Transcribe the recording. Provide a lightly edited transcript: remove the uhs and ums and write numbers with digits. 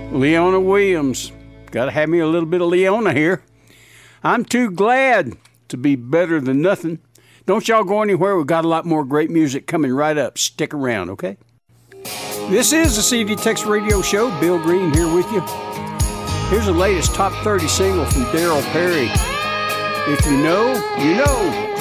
Leona Williams. Gotta have me a little bit of Leona here. I'm too glad to be better than nothing. Don't y'all go anywhere. We've got a lot more great music coming right up. Stick around, okay? This is the CD Tex Radio Show. Bill Green here with you. Here's the latest top 30 single from Daryl Perry. If you know, you know.